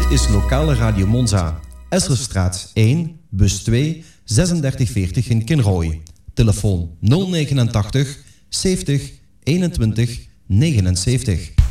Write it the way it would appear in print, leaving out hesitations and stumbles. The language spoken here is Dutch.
Dit is lokale Radio Monza. Esserstraat 1, bus 2, 3640 in Kinrooi. Telefoon 089 70 21 79.